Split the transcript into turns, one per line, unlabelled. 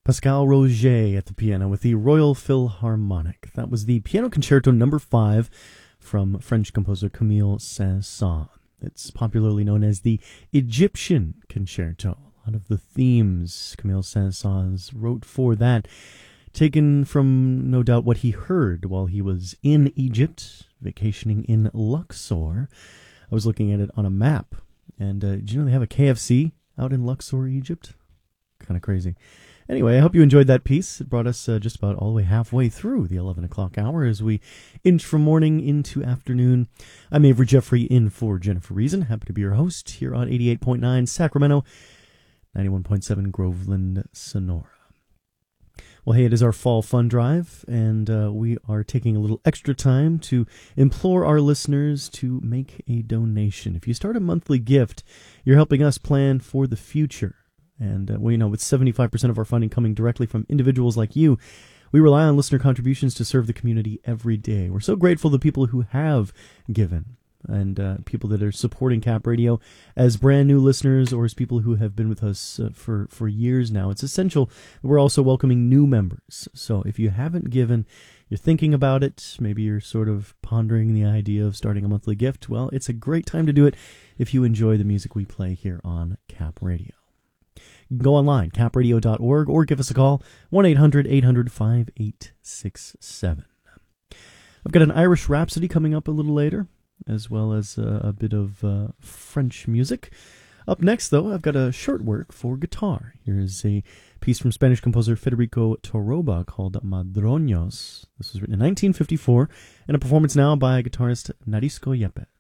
Pascal Roger at the piano with the Royal Philharmonic. That was the Piano Concerto No. 5 from French composer Camille Saint-Saëns. It's popularly known as the Egyptian Concerto. A lot of the themes Camille Saint-Saëns wrote for that, taken from, no doubt, what he heard while he was in Egypt, vacationing in Luxor. I was looking at it on a map, and did you know they have a KFC out in Luxor, Egypt? Kind of crazy. Anyway, I hope you enjoyed that piece. It brought us just about all the way halfway through the 11 o'clock hour as we inch from morning into afternoon. I'm Avery Jeffrey in for Jennifer Reason. Happy to be your host here on 88.9 Sacramento, 91.7 Groveland, Sonora. Well, hey, it is our Fall Fun Drive, and we are taking a little extra time to implore our listeners to make a donation. If you start a monthly gift, you're helping us plan for the future. And with 75% of our funding coming directly from individuals like you, we rely on listener contributions to serve the community every day. We're so grateful to people who have given and people that are supporting Cap Radio as brand new listeners or as people who have been with us for years now. It's essential that we're also welcoming new members. So if you haven't given, you're thinking about it, maybe you're sort of pondering the idea of starting a monthly gift, well, it's a great time to do it if you enjoy the music we play here on Cap Radio. You can go online, capradio.org, or give us a call, 1-800-800-5867. I've got an Irish Rhapsody coming up a little later, as well as a bit of French music. Up next, though, I've got a short work for guitar. Here is a piece from Spanish composer Federico Toroba called Madroños. This was written in 1954, and a performance now by guitarist Narisco Yepes.